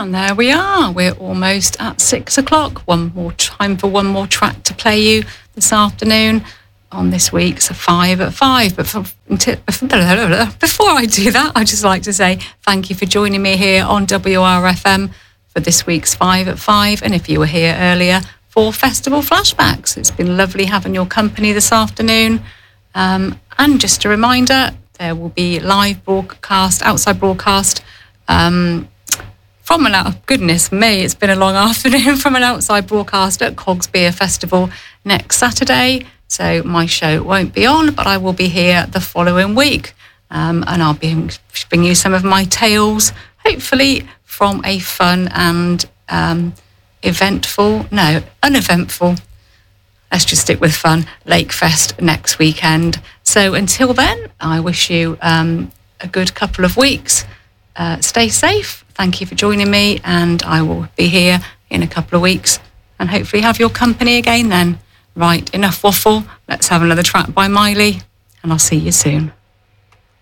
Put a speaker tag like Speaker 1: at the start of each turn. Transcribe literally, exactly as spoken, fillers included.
Speaker 1: And there we are. We're almost at six o'clock. One more time for one more track to play you this afternoon on this week's Five at Five. But for, before I do that, I'd just like to say thank you for joining me here on W R F M for this week's Five at Five. And if you were here earlier for Festival Flashbacks, it's been lovely having your company this afternoon. Um, and just a reminder, there will be live broadcast, outside broadcast, um, from an out, goodness me, it's been a long afternoon, from an outside broadcast at Cogs Beer Festival next Saturday. So my show won't be on, but I will be here the following week. Um, and I'll be bringing you some of my tales, hopefully from a fun and um, eventful, no, uneventful, let's just stick with fun, Lakefest next weekend. So until then, I wish you um, a good couple of weeks. Uh, stay safe. Thank you for joining me, and I will be here in a couple of weeks and hopefully have your company again then. Right, enough waffle. Let's have another track by Miley, and I'll see you soon.